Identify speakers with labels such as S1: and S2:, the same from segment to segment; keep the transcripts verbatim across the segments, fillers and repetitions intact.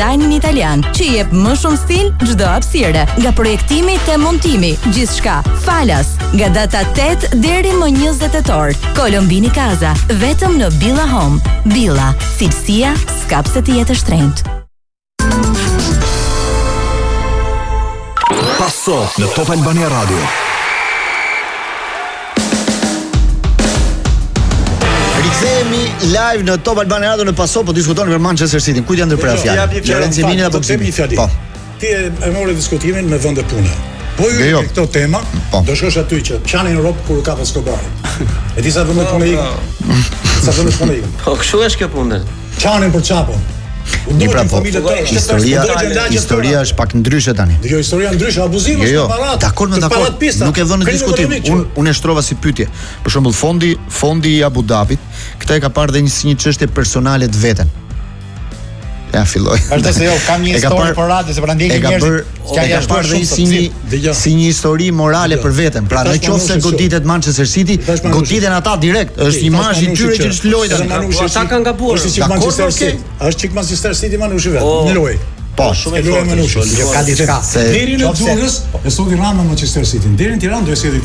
S1: dizajnin italian, që i jep më shumë stil çdo hapësire. Nga projektimi te montimi, gjithçka. Falas, nga data tetë deri më njëzet tetor. Colombini Casa, vetëm në Billa Home. Billa, cilësia s'ka pse të jetë e shtrenjtë.
S2: Passo në Top Albania Radio.
S3: Rikthehemi live në Top Albania Radio në Passo, po diskutoni për Manchester City. Kujt janë ndërprer fjalë? Lorenzo Mini apo Gzimi?
S4: Po. Ti e morë diskutimin me vende pune. Po ju me këto tema, do shkosh aty që qanin në Europë kur ka pas Escobar. E di sa vende pune ikën? Sa vende pune ikën?
S5: Po kështu është kjo punë.
S4: Qanin për çapon.
S3: Një pra po, historia, historia është pak ndryshe tani.
S4: Jo, historia ndryshe, abuzimi është parat.
S3: Dakor, me dakor. Nuk e vënë në diskutim. Unë unë e shtrova si pyetje. Për shembull, fondi, fondi i Abu Dhabit, këtë e ka parë dhe një si një çështje personale të veten. Ja filloi.
S6: Vazhdo se jo, kam një histori për radhë, se prandaj një njerëz
S3: që ja parë dhe si një si një histori morale për veten. Pra në qoftë se goditet Manchester City, goditen ata direkt. Është imazhi i tyre që është lojta.
S5: Ata kanë gabuar.
S4: Është çik Manchester City. Është çik Manchester City Manushi vet. Në lojë.
S3: Po,
S5: shumë e
S4: lojë Manushi.
S6: Jo ka diçka.
S4: Deri në Durrës, e solli Rama Manchester City. Deri në Tiranë do e sjellë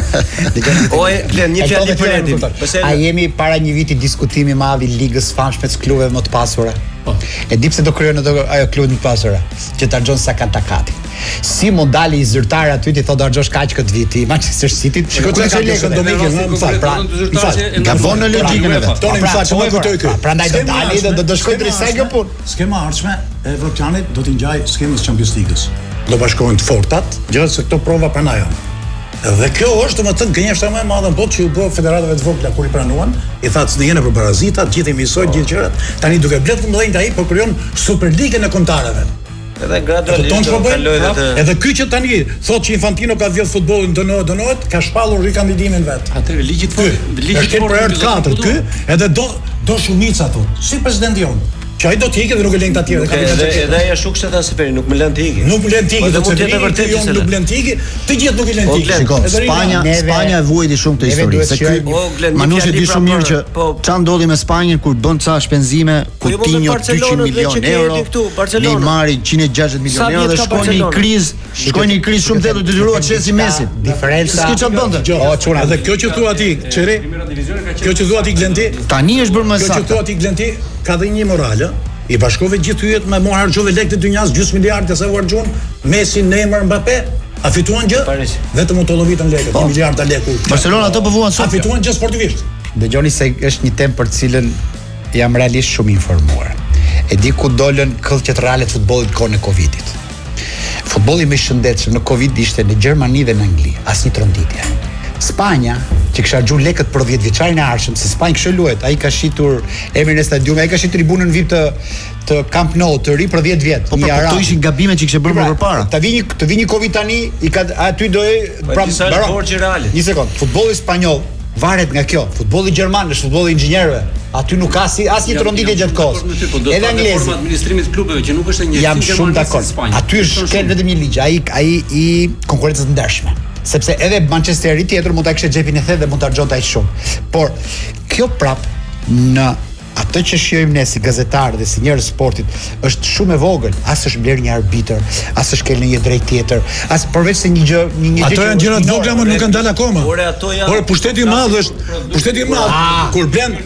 S4: këtu.
S5: O e Glen, një fjalë për Edin.
S6: A jemi para një viti diskutimi i madh i ligës famshme të klubeve më të pasura? E di pse do krijon ato ajo klubin e pasura, që ta xhon sa kanë takati. Si mund dali i zyrtar aty ti thotë argjosh kaq këtë vit i Manchester City.
S4: Shikoj çka lekë do më ikën, më fal, pra.
S3: Gabon në logjikën e vet.
S4: Toni më fal, çfarë kujtoj kë?
S6: Prandaj do dali do do shkojë drejt sa kjo punë.
S4: Skema ardhshme e Evropianit do t'i ngjaj skemës Champions League-s. Do bashkohen të fortat, gjëra se këto prova pranaj janë. Dhe kjo është domethënë gënjeshtra më e madhe në botë që u bë federatave të vogla kur i pranuan, i thatë se jeni për parazita, gjithë emisoj, gjithë gjërat. Tani duke blet të mëdhenj ai po krijon Superligën e kontarëve.
S5: Edhe gradualisht do kaloj edhe.
S4: Edhe ky që tani thotë që Infantino ka vjedh futbollin dënohet, dënohet, ka shpallur rikandidimin vet.
S7: Atëherë ligji i
S4: ligji i për katër ky, edhe do do shumica thotë, si presidenti jon. Që ai do të ikë dhe nuk e lën ta tjerë.
S5: Edhe edhe ai ashtu kështu tha Seperi, nuk më lën të ikë.
S4: Nuk më lën të ikë, do të jetë vërtet se nuk lën të ikë, të gjithë nuk i lën të ikë.
S3: Shikoj, Spanja, Spanja e vuajti shumë këtë histori, se ky Manushi di shumë mirë që ç'a ndodhi me Spanjën kur bën ca shpenzime, Coutinho dyqind milionë euro, Neymar njëqind e gjashtëdhjetë milionë euro dhe shkojnë në krizë, shkojnë në krizë shumë të detyruar të çesi Messi.
S6: Diferenca.
S3: S'ka ç'a bënte.
S4: O çuna, edhe kjo që thua ti, çeri, kjo që thua ti Glenti,
S3: tani është bërë më saktë.
S4: Kjo që thua ti Glenti ka dhe një morale. I bashkove gjithë hyjet me mor harxhove lekë të dynjas, gjysmë miliardë të sa u harxhon Messi, Neymar, Mbappé, a fituan gjë? Vetëm u tollovitën lekë, një miliard ta lekë.
S3: Barcelona ato po vuan sot.
S4: A fituan gjë sportivisht?
S6: Dëgjoni se është një temë për të cilën jam realisht shumë i informuar. E di ku dolën këllqet reale të futbollit kohën e Covidit. Futbolli më i shëndetshëm në Covid ishte në Gjermani dhe në Angli, asnjë tronditje. Spanja, që kisha xhu lekët për dhjetë vjeçarin e ardhshëm, se Spanja kishte luajt, ai ka shitur emrin e stadiumit, ai ka shitur tribunën V I P të të Camp Nou të ri për dhjetë vjet.
S3: Po po ishin gabimet që kishte bërë më përpara.
S6: Ta vini të vini Covid tani, i ka aty do e
S5: pra borxhi reale.
S6: Një sekond, futbolli spanjoll varet nga kjo. Futbolli gjerman është futbolli inxhinierëve. Aty nuk ka si asnjë tronditje gjatë kohës. Edhe anglezi
S7: administrimit të klubeve që nuk është një
S6: jam shumë dakord. Aty është kel vetëm një ligj, ai ai i konkurrencës të ndershme. Sepse edhe Manchesteri tjetër mund ta kishte xhepin e thellë dhe mund ta xhonte aq shumë. Por kjo prap në atë që shijojmë ne si gazetarë dhe si njerëz sportit është shumë e vogël, as është bler një arbitër, as është kel në një drejt tjetër, as përveç se një gjë, një gjë.
S4: Ato janë gjëra të vogla, por nuk kanë dalë akoma.
S5: Por ato janë.
S4: Por pushteti i madh është, pushteti i madh kur blen,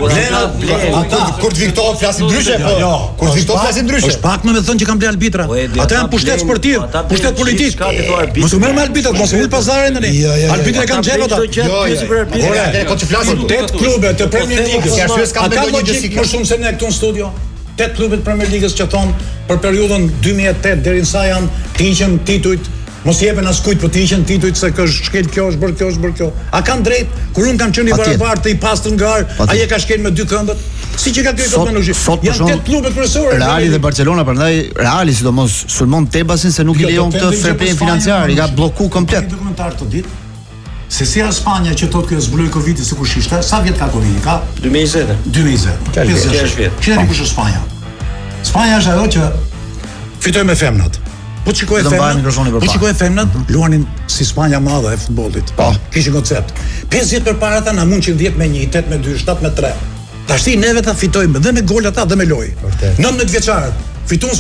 S4: blen
S6: ata kur të Viktor flasin ndryshe, po. Jo, kur të Viktor flasin ndryshe.
S4: Është pak më me thënë që kanë bler arbitra. Ata janë pushtet sportiv, pushtet politik. Mos u merr me arbitrat, mos u hidh pazarin tani. Arbitrat kanë xhep ata.
S6: Jo, jo. Ora, ko të flasin
S4: tet klube të Premier League. Më shumë se ne këtu në studio, tetë klubet Premier Ligës që thonë për periudhën dy mijë e tetë deri në sa janë të hiqen titujt, mos i jepen askujt, po të hiqen titujt se kjo është shkel, kjo është bërë, kjo është bërë kjo. A kanë drejt? Kur unë kam qenë i barabartë të i pastër ngar, ai e ka shkel me dy këmbët. Si që ka krejtë Manushi? Janë tetë klubet kryesore.
S3: Reali dhe Barcelona, prandaj Reali sidomos sulmon Tebasin se nuk i lejon këtë fair play financiar, i ka blloku komplet.
S4: Dokumentar të ditë. Se si Spanja që thotë që zbuloi Covidin sikur ishte, sa vjet ka Covidi? Ka
S5: dy mijë e njëzet.
S4: dy mijë e njëzet.
S5: pesëdhjetë vjet.
S4: Çfarë kush është Spanja? Spanja është ajo që fitoi me femnat. Po shikoj femnat. Po shikoj femnat, luanin si Spanja e madhe e futbollit. Po, kishin koncept. pesë vjet përpara ata na mundin dhjetë me një, tetë me dy, shtatë me tre. Tash neve ta fitojmë dhe me gol ata dhe me lojë. nëntëdhjetë vjeçarët fituan